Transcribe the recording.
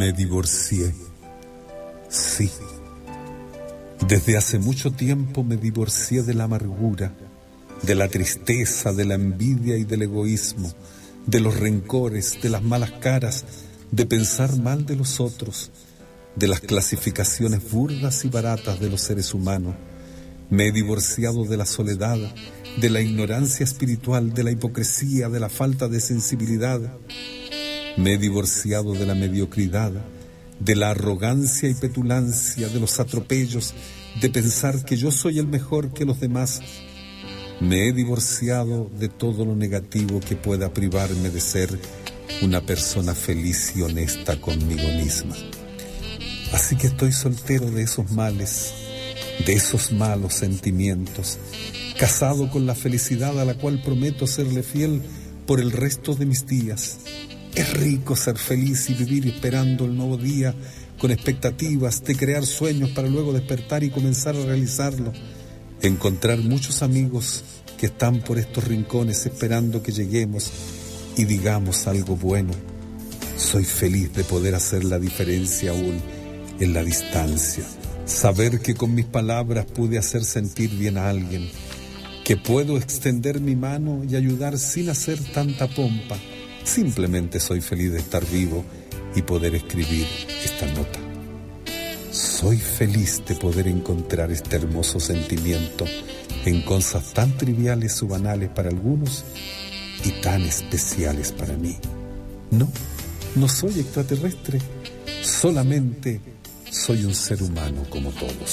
Me divorcié. Sí. Desde hace mucho tiempo me divorcié de la amargura, de la tristeza, de la envidia y del egoísmo, de los rencores, de las malas caras, de pensar mal de los otros, de las clasificaciones burdas y baratas de los seres humanos. Me he divorciado de la soledad, de la ignorancia espiritual, de la hipocresía, de la falta de sensibilidad. Me he divorciado de la mediocridad, de la arrogancia y petulancia, de los atropellos, de pensar que yo soy el mejor que los demás. Me he divorciado de todo lo negativo que pueda privarme de ser una persona feliz y honesta conmigo misma. Así que estoy soltero de esos males, de esos malos sentimientos, casado con la felicidad a la cual prometo serle fiel por el resto de mis días. Es rico ser feliz y vivir esperando el nuevo día con expectativas de crear sueños para luego despertar y comenzar a realizarlo. Encontrar muchos amigos que están por estos rincones esperando que lleguemos y digamos algo bueno. Soy feliz de poder hacer la diferencia aún en la distancia. Saber que con mis palabras pude hacer sentir bien a alguien, que puedo extender mi mano y ayudar sin hacer tanta pompa. Simplemente soy feliz de estar vivo y poder escribir esta nota. Soy feliz de poder encontrar este hermoso sentimiento en cosas tan triviales o banales para algunos y tan especiales para mí. No soy extraterrestre, solamente soy un ser humano como todos.